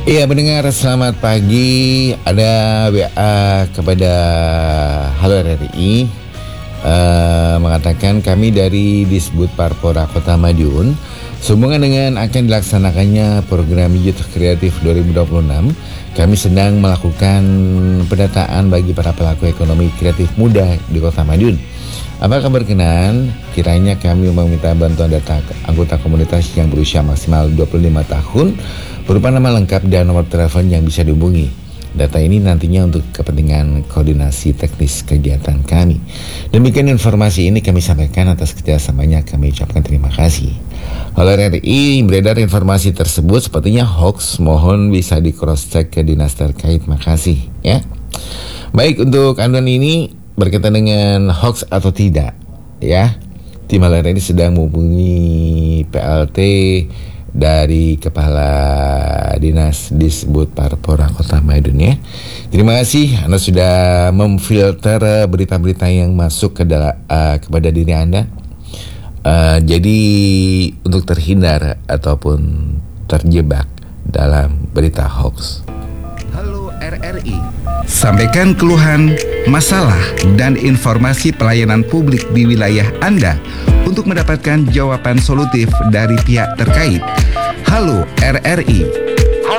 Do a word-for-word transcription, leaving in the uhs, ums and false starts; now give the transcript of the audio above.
Iya, pendengar, selamat pagi. Ada W A kepada Halo R R I uh, mengatakan kami dari Disbud Parpora Kota Madiun sehubungan dengan akan dilaksanakannya program Youth Kreatif dua ribu dua puluh enam. Kami sedang melakukan pendataan bagi para pelaku ekonomi kreatif muda di Kota Madiun. Apakah berkenan kiranya kami meminta bantuan data anggota komunitas yang berusia maksimal dua puluh lima tahun berupa nama lengkap dan nomor telepon yang bisa dihubungi. Data ini nantinya untuk kepentingan koordinasi teknis kegiatan kami. Demikian informasi ini kami sampaikan, atas kerjasamanya kami ucapkan terima kasih. Oleh R R I beredar informasi tersebut sepertinya hoax, mohon bisa di cross check ke dinas terkait. Makasih ya. Baik, untuk aduan ini berkaitan dengan hoax atau tidak ya, tim Halo R R I sedang menghubungi P L T dari Kepala Dinas Disbud Parpora Kota Madiun ya. Terima kasih Anda sudah memfilter berita-berita yang masuk ke dalam uh, kepada diri Anda. Uh, jadi untuk terhindar ataupun terjebak dalam berita hoax. Halo R R I, sampaikan keluhan, masalah, dan informasi pelayanan publik di wilayah Anda untuk mendapatkan jawaban solutif dari pihak terkait. Halo R R I.